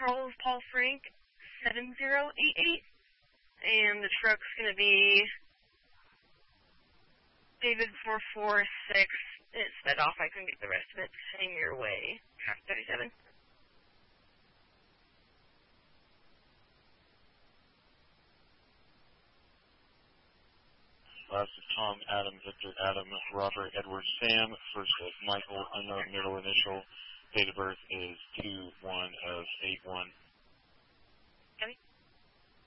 Charles Paul Frank 7088. And the truck's going to be David 446. It sped off. I couldn't get the rest of it. Heading your way. Traffic 37. Last is Tom, Adam, Victor, Adam, Robert, Edward, Sam. First is Michael, unknown middle initial. Date of birth is 2/1/81.